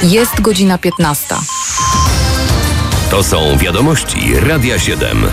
Jest godzina 15. To są wiadomości Radia 7.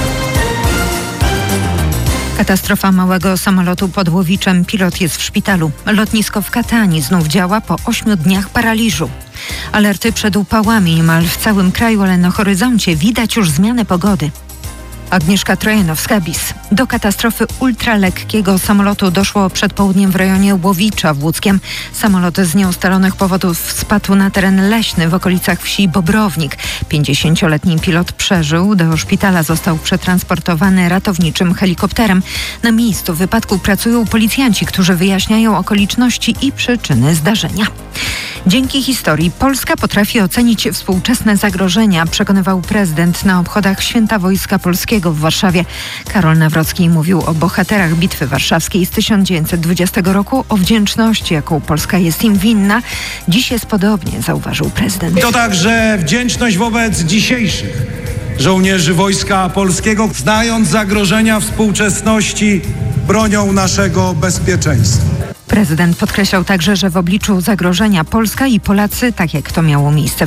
Katastrofa małego samolotu pod Łowiczem. Pilot jest w szpitalu. Lotnisko w Katani znów działa po 8 dniach paraliżu. Alerty przed upałami niemal w całym kraju, ale na horyzoncie widać już zmianę pogody. Agnieszka Trojanowska-Bis. Do katastrofy ultralekkiego samolotu doszło przed południem w rejonie Łowicza w Łódzkiem. Samolot z nieustalonych powodów spadł na teren leśny w okolicach wsi Bobrownik. 50-letni pilot przeżył. Do szpitala został przetransportowany ratowniczym helikopterem. Na miejscu wypadku pracują policjanci, którzy wyjaśniają okoliczności i przyczyny zdarzenia. Dzięki historii Polska potrafi ocenić współczesne zagrożenia, przekonywał prezydent na obchodach Święta Wojska Polskiego w Warszawie. Karol Nawrocki mówił o bohaterach Bitwy Warszawskiej z 1920 roku, o wdzięczności, jaką Polska jest im winna. Dziś jest podobnie, zauważył prezydent. To także wdzięczność wobec dzisiejszych żołnierzy Wojska Polskiego, znając zagrożenia współczesności, bronią naszego bezpieczeństwa. Prezydent podkreślał także, że w obliczu zagrożenia Polska i Polacy, tak jak to miało miejsce w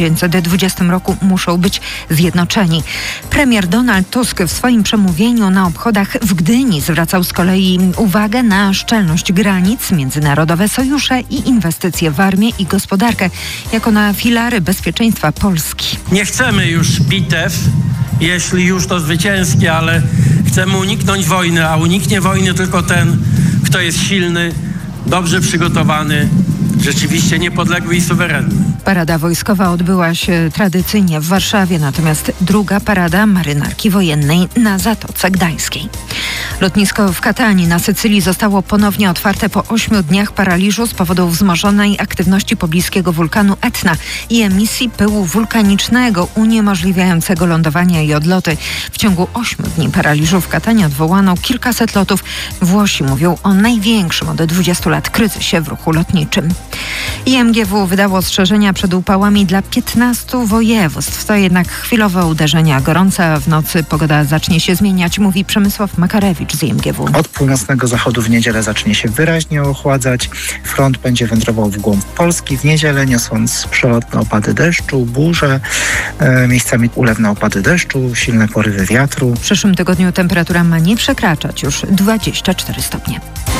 1920 roku, muszą być zjednoczeni. Premier Donald Tusk w swoim przemówieniu na obchodach w Gdyni zwracał z kolei uwagę na szczelność granic, międzynarodowe sojusze i inwestycje w armię i gospodarkę jako na filary bezpieczeństwa Polski. Nie chcemy już bitew, jeśli już to zwycięskie, ale chcemy uniknąć wojny, a uniknie wojny tylko ten, kto jest silny, dobrze przygotowany, rzeczywiście niepodległy i suwerenny. Parada wojskowa odbyła się tradycyjnie w Warszawie, natomiast druga parada marynarki wojennej na Zatoce Gdańskiej. Lotnisko w Katani na Sycylii zostało ponownie otwarte po 8 dniach paraliżu z powodu wzmożonej aktywności pobliskiego wulkanu Etna i emisji pyłu wulkanicznego uniemożliwiającego lądowania i odloty. W ciągu 8 dni paraliżu w Katani odwołano kilkaset lotów. Włosi mówią o największym od 20 lat kryzysie w ruchu lotniczym. IMGW wydało ostrzeżenia przed upałami dla 15 województw. To jednak chwilowe uderzenia. Gorąca w nocy pogoda zacznie się zmieniać, mówi Przemysław Makarewicz z IMGW. Od północnego zachodu w niedzielę zacznie się wyraźnie ochładzać. Front będzie wędrował w głąb Polski w niedzielę, niosąc przelotne opady deszczu, burze, miejscami ulewne opady deszczu, silne porywy wiatru. W przyszłym tygodniu temperatura ma nie przekraczać już 24 stopnie.